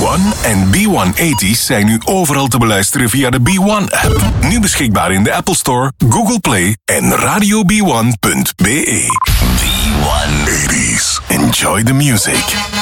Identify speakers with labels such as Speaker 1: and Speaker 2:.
Speaker 1: B1 en B180's zijn nu overal te beluisteren via de B1-app. Nu beschikbaar in de Apple Store, Google Play en radiob1.be. B180's. Enjoy the music.